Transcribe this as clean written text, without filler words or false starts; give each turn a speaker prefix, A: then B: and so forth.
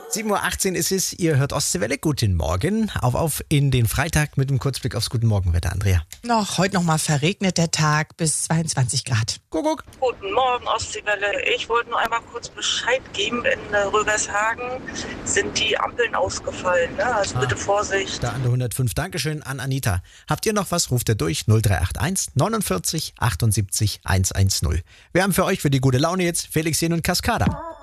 A: 7:18 Uhr ist es, ihr hört Ostseewelle. Guten Morgen. Auf in den Freitag mit einem Kurzblick aufs Guten Morgenwetter, Andrea.
B: Heute noch mal verregnet der Tag bis 22 Grad.
A: Kuckuck.
C: Guten Morgen, Ostseewelle. Ich wollte nur einmal kurz Bescheid geben. In Rögershagen sind die Ampeln ausgefallen. Ne? Also bitte Vorsicht.
A: Da an der 105. Dankeschön an Anita. Habt ihr noch was? Ruft ihr durch 0381 49 78 110. Wir haben für euch für die gute Laune jetzt Felix Jen und Cascada.